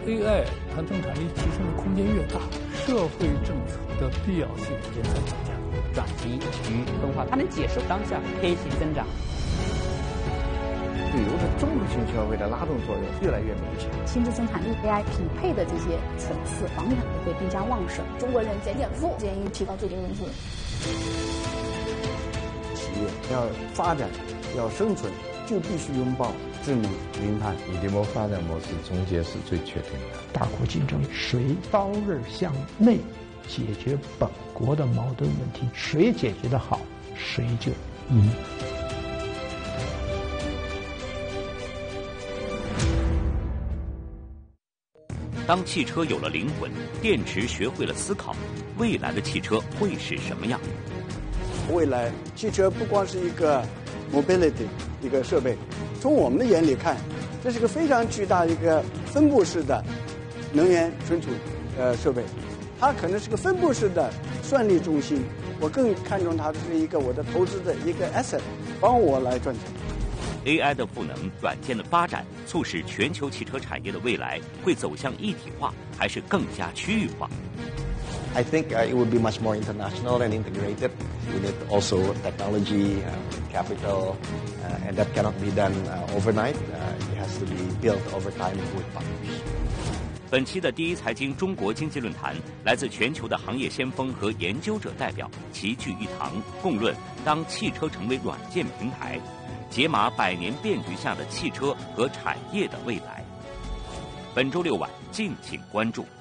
AI 它生产力提升的空间越大，社会政策的必要性也在增加。 转移与分化，它能解释当下K型增长。 旅游的综合性消费的拉动作用越来越明显。 新质生产力 AI 匹配的这些层次，房地产会更加旺盛。 中国人减负，建议提高最低工资。 企业要发展、要生存，就必须拥抱智能、零碳。 你的发展模式终结是最确定的。 大国竞争，谁刀刃向内解决本国的矛盾问题，谁解决得好，谁就赢。 当汽车有了灵魂，电池学会了思考，未来的汽车会是什么样？ 未来汽车不光是一个 mobility 一个设备，从我们的眼里看，这是个非常巨大的一个分布式的能源存储设备，它可能是个分布式的算力中心。我更看重它是一个我的投资的一个 asset， 帮我来赚钱。 AI 的赋能、软件的发展，促使全球汽车产业的未来会走向一体化，还是更加区域化 ？I think it would be much more international and integrated. We need also technology, capital, and that cannot be done overnight. It has to be built over time with partners. 本期的第一财经中国经济论坛，来自全球的行业先锋和研究者代表齐聚一堂，共论当汽车成为软件平台，解码100年变局下的汽车和产业的未来。本周6晚敬请关注。